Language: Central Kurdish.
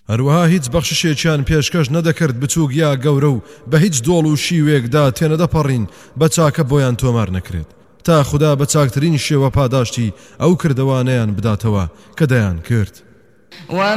هەروەها هیچ بەخششێکیان پێشکەش نەدەکرد بچووک یا گەورە و بە هیچ دۆڵ و شیوێکدا تێنەدەپەڕین بە چاکە بۆیان تۆمار نەکرێت تا خوددا بە چاکترین شێوە پاداشتی ئەو کردەوانەیان بداتەوە کە دەیان کرد.